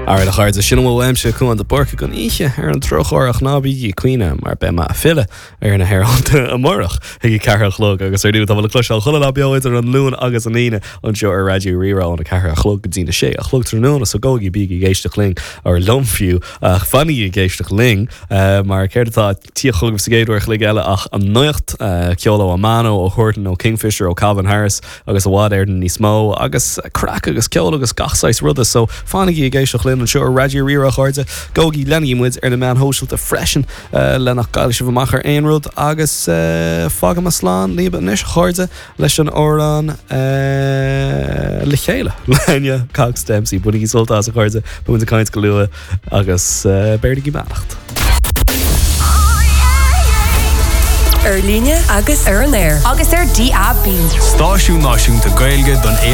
Ar de chairde sin bhfuilmse chu an de borcha gon ihe ar an trochorach nábí cuioine mar be ma fille ar na hairanta amórach ag cearcha chlog agus ar dúit bhfuil cluiseáil chola beoid ar an lún agus an íine an seo ar radio rírá an cearcha chlog go dtína sé a chlog tróna so gógi bíí géisteach ling ar lomfiú a fannaí géisteach ling mar céirtá tí chugam sa géadúir lig eile ach an nuocht ceola a mano ó Horton ó Kingfisher ó Calvin Harris agus a bhád ar ní smó agus crack agus ceola agus gachsáis ruda so fannaí géisteach ling an seo ar radio rírá chuirde gógi Lenny muid ar na man hóisiilta freisin lenach gaile se bhmachar aonrúd agus fágam a slán líbe níos chuirde leis an órán le chéile lenne Cox Dempsey bunig í soltá a chuirde buin a caiint go lua agus beirdigí beannacht. Líne agus ar an air agus ar DAB. Stáisiú náisiúnta Gaeilge don